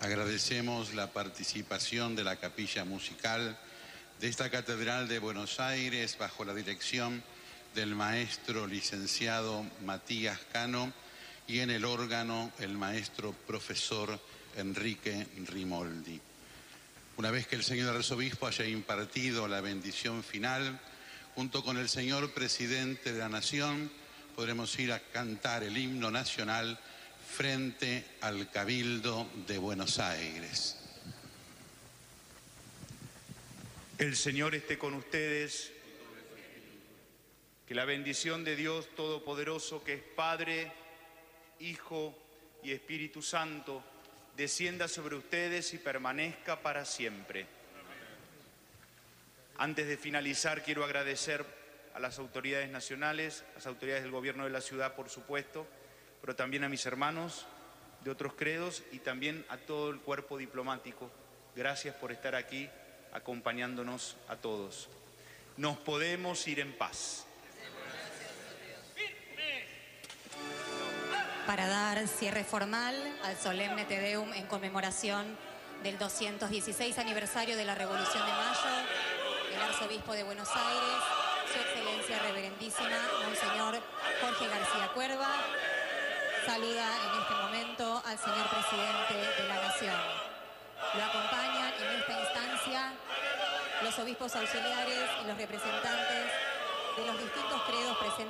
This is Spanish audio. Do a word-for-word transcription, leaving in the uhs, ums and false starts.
Agradecemos la participación de la Capilla Musical de esta Catedral de Buenos Aires bajo la dirección del maestro licenciado Matías Cano y en el órgano el maestro profesor Enrique Rimoldi. Una vez que el señor arzobispo haya impartido la bendición final, junto con el señor presidente de la Nación, podremos ir a cantar el himno nacional frente al Cabildo de Buenos Aires. El Señor esté con ustedes. Que la bendición de Dios Todopoderoso, que es Padre, Hijo y Espíritu Santo, descienda sobre ustedes y permanezca para siempre. Antes de finalizar, quiero agradecer a las autoridades nacionales, a las autoridades del gobierno de la ciudad, por supuesto, pero también a mis hermanos de otros credos y también a todo el cuerpo diplomático. Gracias por estar aquí acompañándonos a todos. Nos podemos ir en paz. Para dar cierre formal al solemne Te Deum en conmemoración del doscientos dieciséis aniversario de la Revolución de Mayo, el arzobispo de Buenos Aires, su excelencia reverendísima, Monseñor Jorge García Cuerva, saluda en este momento al señor presidente de la Nación. Lo acompañan en esta instancia los obispos auxiliares y los representantes de los distintos credos presentes.